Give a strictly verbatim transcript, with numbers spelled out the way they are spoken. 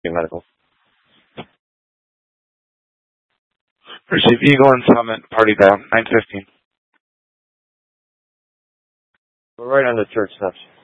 Medical. Receive Eagle and Summit, party dial, nine fifteen. We're right on the church steps.